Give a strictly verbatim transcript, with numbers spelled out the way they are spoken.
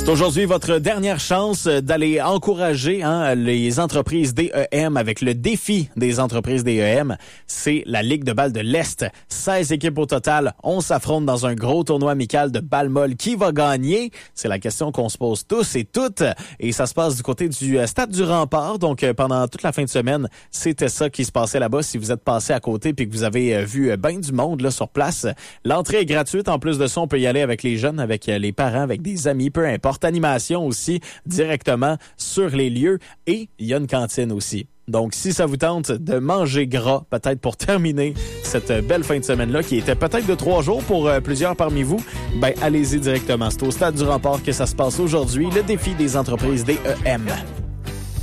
C'est aujourd'hui votre dernière chance d'aller encourager hein, les entreprises D E M avec le défi des entreprises D E M. C'est la Ligue de balle de l'Est. seize équipes au total. On s'affronte dans un gros tournoi amical de balle molle. Qui va gagner? C'est la question qu'on se pose tous et toutes. Et ça se passe du côté du Stade du Rempart. Donc, pendant toute la fin de semaine, c'était ça qui se passait là-bas. Si vous êtes passé à côté puis que vous avez vu bien du monde là sur place, l'entrée est gratuite. En plus de ça, on peut y aller avec les jeunes, avec les parents, avec des amis, peu importe. Animation aussi directement sur les lieux et il y a une cantine aussi. Donc, si ça vous tente de manger gras, peut-être pour terminer cette belle fin de semaine-là, qui était peut-être de trois jours pour euh, plusieurs parmi vous, ben allez-y directement. C'est au Stade du Rempart que ça se passe aujourd'hui, le défi des entreprises D E M.